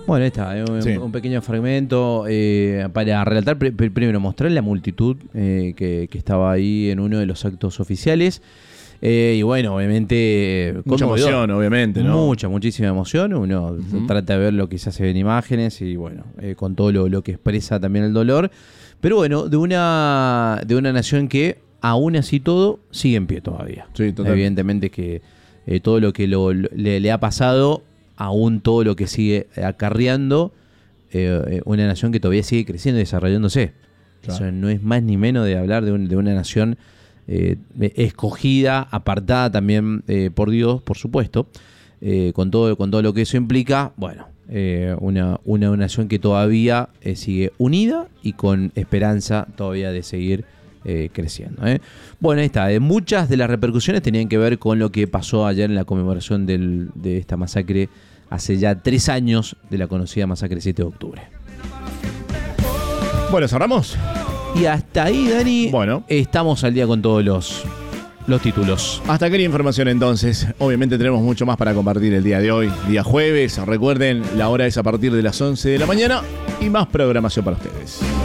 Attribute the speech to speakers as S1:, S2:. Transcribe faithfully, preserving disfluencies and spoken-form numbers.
S1: Bueno, ahí está, un, sí. un pequeño fragmento eh, para relatar, pr- pr- primero mostrar la multitud eh, que, que estaba ahí en uno de los actos oficiales. Eh, y bueno, obviamente...
S2: Mucha emoción, obviamente, ¿no?
S1: Mucha, muchísima emoción. Uno uh-huh. trata de ver lo que se hace en imágenes y bueno, eh, con todo lo, lo que expresa también el dolor. Pero bueno, de una, de una nación que aún así todo sigue en pie todavía.
S2: Sí, totalmente.
S1: Evidentemente que eh, todo lo que lo, le, le ha pasado... aún todo lo que sigue acarreando eh, una nación que todavía sigue creciendo y desarrollándose. Claro. Eso no es más ni menos de hablar de, un, de una nación eh, escogida, apartada también eh, por Dios, por supuesto, eh, con, todo, con todo lo que eso implica. Bueno, eh, una, una, una nación que todavía eh, sigue unida y con esperanza todavía de seguir Eh, creciendo. ¿eh? Bueno, ahí está. Eh, muchas de las repercusiones tenían que ver con lo que pasó ayer en la conmemoración del, de esta masacre hace ya tres años de la conocida masacre siete de octubre.
S2: Bueno, ¿cerramos?
S1: Y hasta ahí, Dani,
S2: bueno.
S1: estamos al día con todos los, los títulos.
S2: Hasta aquí la información entonces. Obviamente tenemos mucho más para compartir el día de hoy, día jueves. Recuerden, la hora es a partir de las once de la mañana y más programación para ustedes.